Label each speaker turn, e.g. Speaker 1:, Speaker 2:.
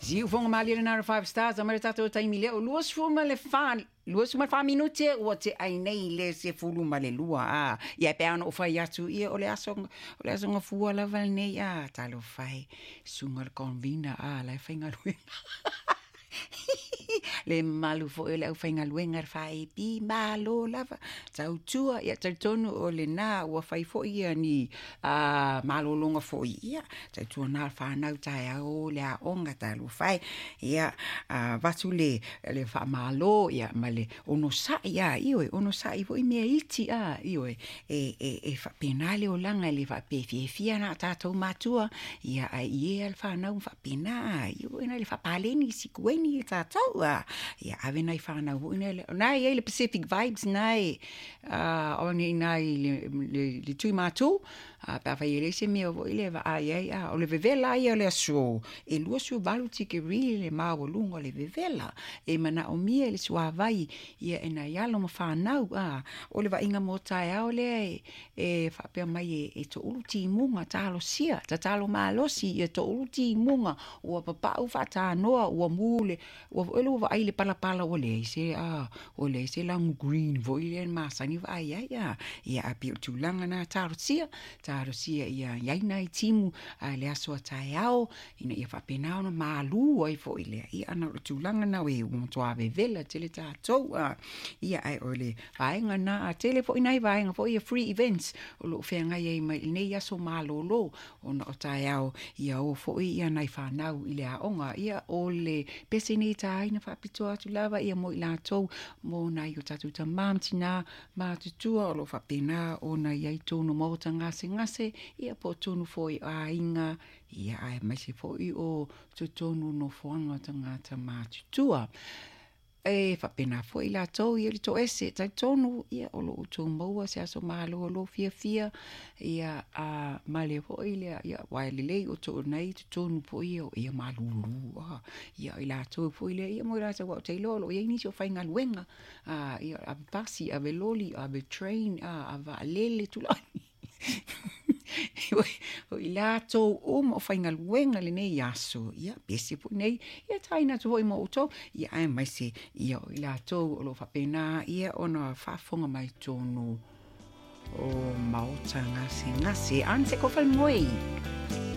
Speaker 1: Ziu fonga mali na 5 stars, maar dat het taimi le luas fu ma le fan. Luas ma fa minute o te ai nei le se fulu ma le lua ia pe ana o fai atu ia o le aso fu la val nei talo fai sunga convina la finga le malu fo le finga luenga fai pi malo lava tau tua ia tau tonu o le na o fai fo ia ni malo longa fo ia tau tua na fa na tai o le onga talo fai ia vatu le fa malo ia male ono sa ia io ono sa i voi me iti io e fa penale o langa le fa pe fia na tato matua ia ia el fa na fa pena io ina le fa paleni sikueni tato ia ave nai fa na nai le Pacific vibes nai oni nai le tui matu pa fa ile se me o ile va o le vevela ia le so e lu so balu tike le ma o lungo le vevela e mana o mie le sua vai ia ena ia lo fa na o le va inga mo tai o le e fa pe mai e to ulti munga talo sia talo malo si e to ulti munga o papa u fa ta no o mule o lo va ile pala o le se lang green vo ile masani va ia api tulanga na taro sia ia nai timu le aso taiao ina ia fa pena no malu ai fo ile ia ana tulanga na we mo to ave vela tele tato ia ai ole vainga na tele fo ina vainga fo ia free events o lo fenga ia mai nei aso malolo ona o taiao ia o fo ia nai fa nau ile a onga ia ole pesinita ina fa pitoa tu lava ia mo ila to mo na yo tatu ta mamtina ma tutua o lo fa pena ona ia tonu mo tanga ngase ia po tonu foi a inga ia ai mai se foi o tonu no foanga tanga ta ma tutua e fa pena foi la to ia to ese ta tonu ia o lo to mo se aso malo lo fia ia male foi ia waile o to nei tonu po ia malulu ia ila to foi ia mo ra sa wa te lo ia inicio fa inga luenga ia a pasi a veloli a train a va lele tu la o ila to o fainga luenga le nei aso ia pesi po nei ia taina to i mo to ia ai mai se ia o ila to o lo fa pena ia ona fa fonga mai tonu o mautanga ngase anse ko fal moi